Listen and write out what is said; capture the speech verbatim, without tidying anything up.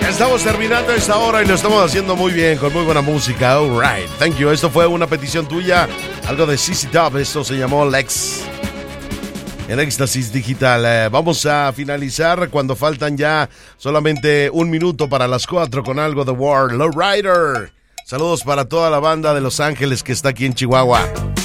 Estamos terminando esta hora y lo estamos haciendo muy bien, con muy buena música. All right, thank you. Esto fue una petición tuya, algo de C C Top. Esto se llamó Lex. En Éxtasis Digital. Eh, vamos a finalizar cuando faltan ya solamente un minuto para las cuatro con algo de War. Lowrider. Saludos para toda la banda de Los Ángeles que está aquí en Chihuahua.